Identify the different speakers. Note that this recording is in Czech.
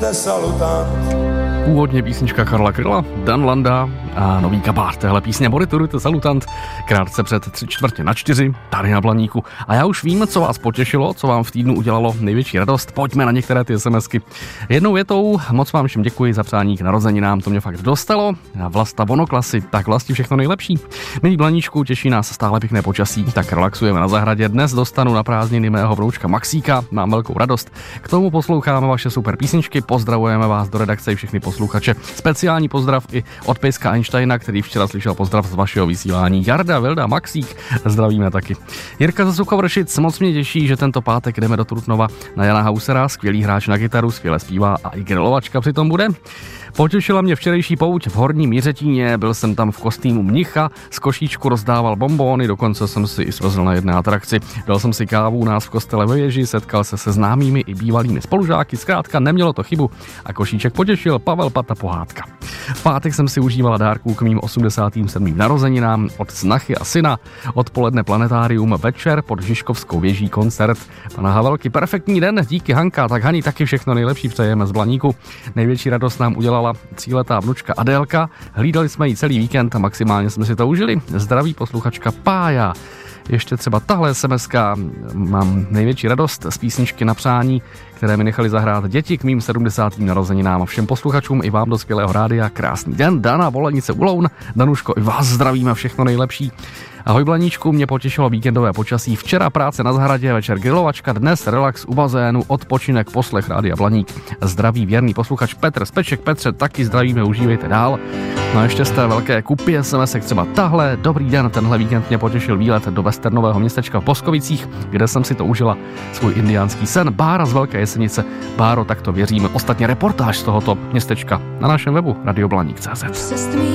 Speaker 1: Původně písnička Karla Kryla, Dan Landa a nový kabát téhle písně Moriturujte salutant, krátce před 3:45 tady na Blaníku. A já už vím, co vás potěšilo, co vám v týdnu udělalo největší radost. Pojďme na některé ty SMSky. Jednou větou, moc vám všem děkuji za přání k narozeninám, to mě fakt dostalo. A Vlasta Vonoklasy, tak Vlasti všechno nejlepší. Milí Blaníčku, těší nás stále pěkné počasí, tak relaxujeme na zahradě. Dnes dostanu na prázdniny mého vroučka Maxíka, mám velkou radost. K tomu posloucháme vaše super písničky, pozdravujeme vás do redakce i všechny posluchače. Speciální pozdrav i od Pejska Einsteina, který včera slyšel pozdrav z vašeho vysílání. Jarda, Vilda, Maxík, zdravíme taky. Jirka ze Suchovršic, moc mě těší, že tento pátek jdeme do Trutnova na Jana Hausera, skvělý hráč na kytaru, skvěle zpívá a i grilovačka přitom bude. Potěšila mě včerejší pouť v Horním Mířetíně, byl jsem tam v kostýmu mnicha, z košíčku rozdával bonbóny, dokonce jsem si i svezl na jedné atrakci. Dal jsem si kávu u nás v kostele ve věži, setkal se známými i bývalými spolužáky, zkrátka nemělo to chybu a košíček potěšil. Pavel Pata pohádka. V pátek jsem si užívala dárků k mým 87. narozeninám od snachy a syna, odpoledne planetárium, večer pod Žižkovskou věží koncert pana Havelky. Perfektní den, díky Hanka, tak Hani taky všechno nejlepší přejeme z Blaníku. Největší radost nám udělala 3letá vnučka Adélka, hlídali jsme ji celý víkend a maximálně jsme si to užili. Zdraví posluchačka Pája. Ještě třeba tahle SMSka, mám největší radost z písničky na přání, které mi nechali zahrát děti k mým 70. narozeninám. Všem posluchačům i vám do skvělého rádia krásný den. Dana, Volenice, Uloun, Danuško, i vás zdravíme, všechno nejlepší. Ahoj Blaníčku, mě potěšilo víkendové počasí. Včera práce na zahradě, večer grilovačka, dnes relax u bazénu, odpočinek, poslech Rádia Blaník. Zdraví věrný posluchač Petr Speček. Petře, taky zdravíme, užívejte dál. No a ještě z té velké kupy SMSek třeba tahle. Dobrý den, tenhle víkend mě potěšil výlet do westernového městečka v Boskovicích, kde jsem si to užila svůj indiánský sen. Bára z Velké Jesenice. Báro, tak to věříme. Ostatně reportáž z tohoto městečka na našem webu radioblaník.cz.